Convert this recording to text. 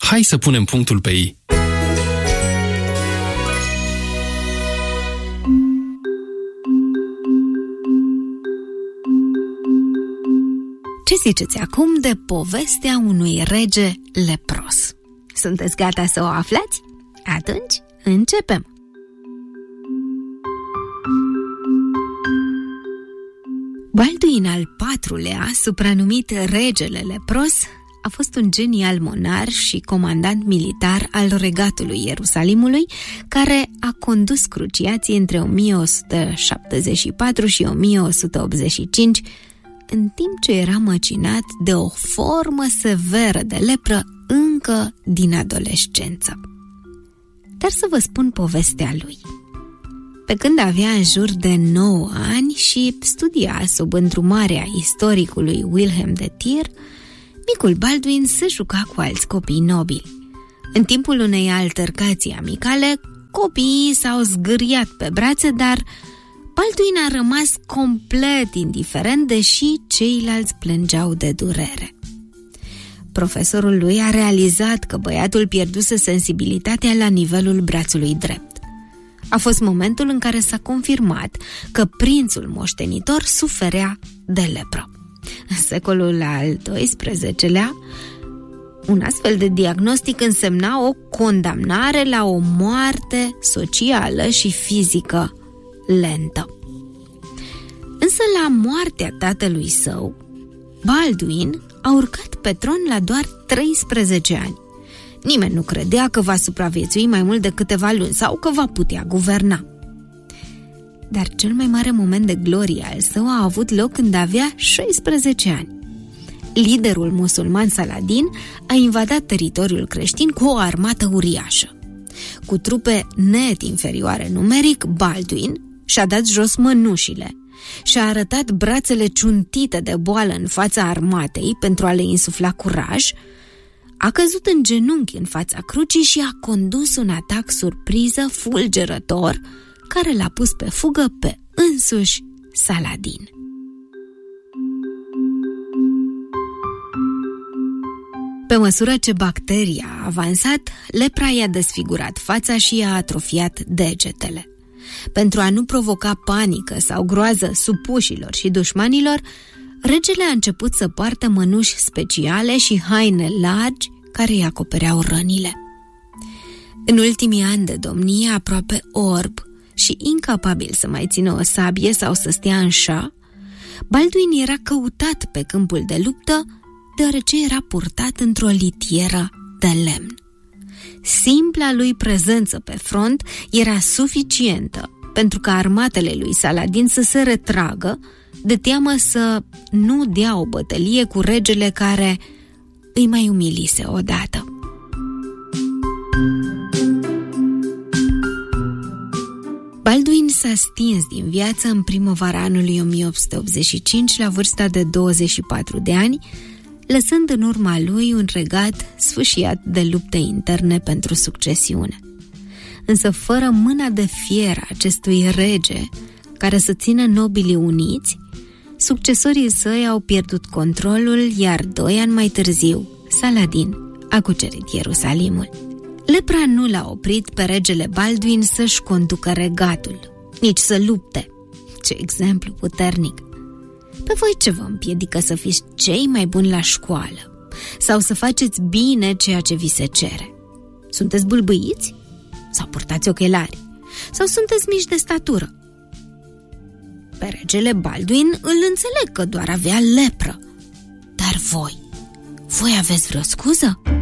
Hai să punem punctul pe i. Ce ziceți acum de povestea unui rege lepros? Sunteți gata să o aflați? Atunci, începem! Balduin al IV-lea, supranumit regele lepros, a fost un genial monar și comandant militar al regatului Ierusalimului, care a condus cruciații între 1174 și 1185, în timp ce era măcinat de o formă severă de lepră încă din adolescență. Dar să vă spun povestea lui. Pe când avea în jur de 9 ani și studia sub îndrumarea istoricului Wilhelm de Tir, micul Balduin se juca cu alți copii nobili. În timpul unei altercații amicale, copiii s-au zgâriat pe brațe, dar Balduin a rămas complet indiferent, deși ceilalți plângeau de durere. Profesorul lui a realizat că băiatul pierduse sensibilitatea la nivelul brațului drept. A fost momentul în care s-a confirmat că prințul moștenitor suferea de lepră. În secolul al XII-lea, un astfel de diagnostic însemna o condamnare la o moarte socială și fizică lentă. Însă la moartea tatălui său, Balduin a urcat pe tron la doar 13 ani. Nimeni nu credea că va supraviețui mai mult de câteva luni sau că va putea guverna. Dar cel mai mare moment de glorie al său a avut loc când avea 16 ani. Liderul musulman Saladin a invadat teritoriul creștin cu o armată uriașă. Cu trupe net inferioare numeric, Balduin și-a dat jos mănușile și-a arătat brațele ciuntite de boală în fața armatei pentru a le insufla curaj, a căzut în genunchi în fața crucii și a condus un atac surpriză fulgerător care l-a pus pe fugă pe însuși Saladin. Pe măsură ce bacteria a avansat, lepra i-a desfigurat fața și i-a atrofiat degetele. Pentru a nu provoca panică sau groază supușilor și dușmanilor, regele a început să poartă mănuși speciale și haine largi care îi acopereau rănile. În ultimii ani de domnie, aproape orb și incapabil să mai țină o sabie sau să stea în șa, Balduin era căutat pe câmpul de luptă deoarece era purtat într-o litieră de lemn. Simpla lui prezență pe front era suficientă pentru ca armatele lui Saladin să se retragă, de teamă să nu dea o bătălie cu regele care îi mai umilise odată. Balduin s-a stins din viață în primăvara anului 1885 la vârsta de 24 de ani, lăsând în urma lui un regat sfâșiat de lupte interne pentru succesiune. Însă fără mâna de fier a acestui rege, care să țină nobilii uniți, succesorii săi au pierdut controlul, iar 2 ani mai târziu, Saladin a cucerit Ierusalimul. Lepra nu l-a oprit pe regele Balduin să-și conducă regatul, nici să lupte. Ce exemplu puternic! Pe voi ce vă împiedică să fiți cei mai buni la școală sau să faceți bine ceea ce vi se cere? Sunteți bâlbâiți? Sau purtați ochelari? Sau sunteți mici de statură? Pe regele Balduin îl înțeleg că doar avea lepră. Dar voi aveți vreo scuză?